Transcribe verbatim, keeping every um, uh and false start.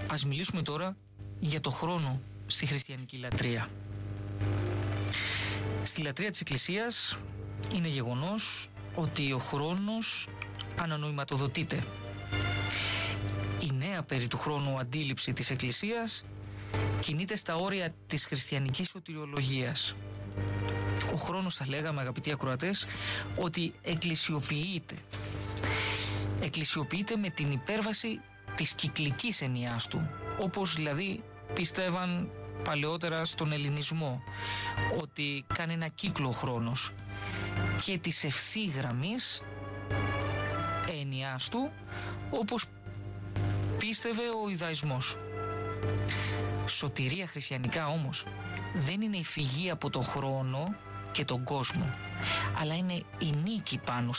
Ας μιλήσουμε τώρα για το χρόνο στη χριστιανική λατρεία. Στη λατρεία της Εκκλησίας είναι γεγονός ότι ο χρόνος ανανοηματοδοτείται. Η νέα περί του χρόνου αντίληψη της Εκκλησίας κινείται στα όρια της χριστιανικής σωτηριολογίας. Ο χρόνος, θα λέγαμε αγαπητοί ακροατές, ότι εκκλησιοποιείται. Εκκλησιοποιείται με την υπέρβαση της κυκλικής ενιάς του, όπως δηλαδή πίστευαν παλαιότερα στον ελληνισμό, ότι κάνει ένα κύκλο ο χρόνος, και της ευθύγραμμης έννοιας του, όπως πίστευε ο Ιδαϊσμός. Σωτηρία χριστιανικά όμως δεν είναι η φυγή από τον χρόνο και τον κόσμο, αλλά είναι η νίκη πάνω